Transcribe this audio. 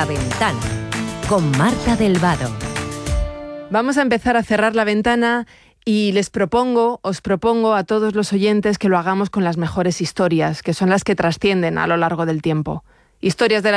La Ventana, con Marta del Vado. Vamos a empezar a cerrar la ventana y os propongo a todos los oyentes que lo hagamos con las mejores historias, que son las que trascienden a lo largo del tiempo. Historias de la